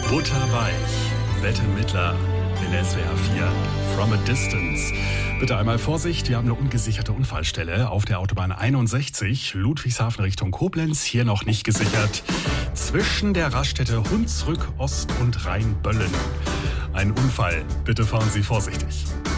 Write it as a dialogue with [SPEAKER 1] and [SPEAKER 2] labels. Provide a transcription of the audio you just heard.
[SPEAKER 1] Butterweich, Bette Midler in SWR 4. From a Distance. Bitte einmal Vorsicht, wir haben eine ungesicherte Unfallstelle auf der Autobahn 61, Ludwigshafen Richtung Koblenz, hier noch nicht gesichert. Zwischen der Raststätte Hunsrück Ost und Rheinböllen. Ein Unfall, bitte fahren Sie vorsichtig.